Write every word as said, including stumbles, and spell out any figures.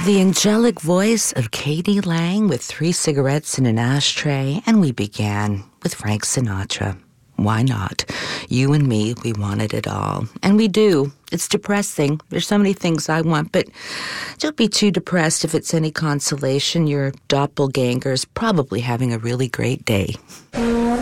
The angelic voice of Katie Lang with three cigarettes in an ashtray, and we began with Frank Sinatra. Why not? You and me, we wanted it all. And we do. It's depressing. There's so many things I want, but don't be too depressed if it's any consolation. Your doppelganger's probably having a really great day.